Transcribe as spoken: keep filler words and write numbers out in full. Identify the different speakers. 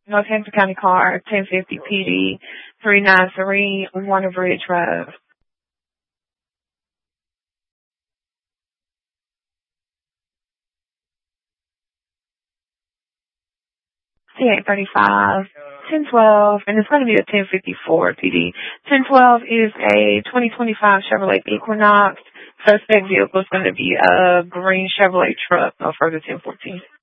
Speaker 1: Northampton County Car, ten fifty P D, three nine three Warner Bridge Road. C eight thirty-five, ten twelve, and it's going to be a ten fifty-four P D. ten twelve is a twenty twenty-five Chevrolet Equinox. Suspect vehicle is going to be a green Chevrolet truck, no further ten fourteen.